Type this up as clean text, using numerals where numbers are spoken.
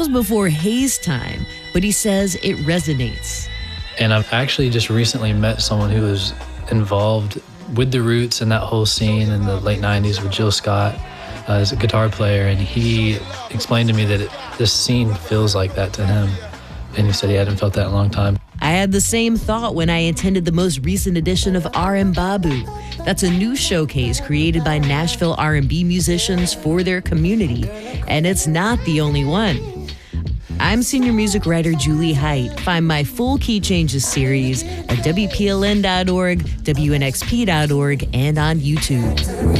was before Hayes' time, but he says it resonates. And I've actually just recently met someone who was involved with the Roots and that whole scene in the late 90s with Jill Scott as a guitar player, and he explained to me that this scene feels like that to him, and he said he hadn't felt that in a long time. I had the same thought when I attended the most recent edition of R&B Babu. That's a new showcase created by Nashville R&B musicians for their community, and it's not the only one. I'm senior music writer Julie Height. Find my full Key Changes series at WPLN.org, WNXP.org, and on YouTube.